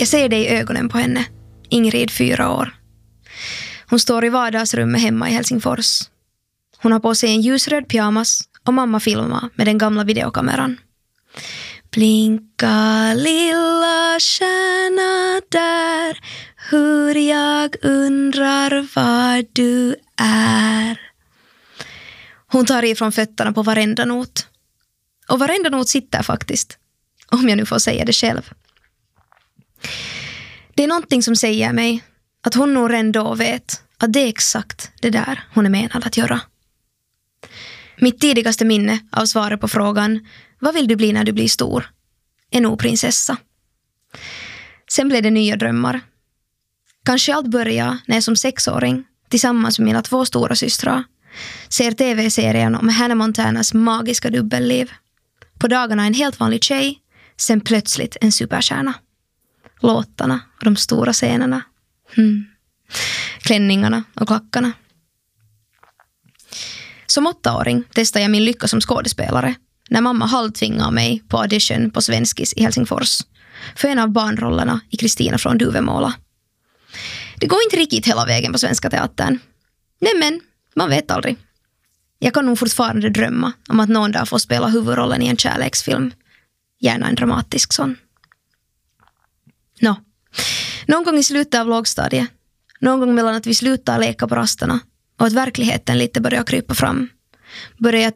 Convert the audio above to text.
Jag ser det i ögonen på henne. Ingrid, 4 år. Hon står i vardagsrummet hemma i Helsingfors. Hon har på sig en ljusröd pyjamas och mamma filmar med den gamla videokameran. Blinka lilla stjärna där, hur jag undrar var du är. Hon tar ifrån fötterna på varenda not. Och varenda not sitter faktiskt, om jag nu får säga det själv. Det är någonting som säger mig att hon nog ändå vet att det är exakt det där hon är menad att göra. Mitt tidigaste minne av svaret på frågan vad vill du bli när du blir stor är nog prinsessa. Sen blev det nya drömmar. Kanske allt började när jag som 6-åring tillsammans med mina 2 stora systrar ser tv-serien om Hannah Montanas magiska dubbelliv. På dagarna en helt vanlig tjej, sen plötsligt en superstjärna. Låtarna och de stora scenerna. Klänningarna och klackarna. Som 8-åring testade jag min lycka som skådespelare när mamma halvtvingade mig på audition på Svenskis i Helsingfors för en av barnrollerna i Kristina från Duvemåla. Det går inte riktigt hela vägen på Svenska teatern. Nej, men man vet aldrig. Jag kan nog fortfarande drömma om att någon dag få spela huvudrollen i en kärleksfilm. Gärna en dramatisk sån. Någon gång i slutet av lågstadiet, någon gång mellan att vi slutar leka på rasterna och att verkligheten lite börjar krypa fram, börjar jag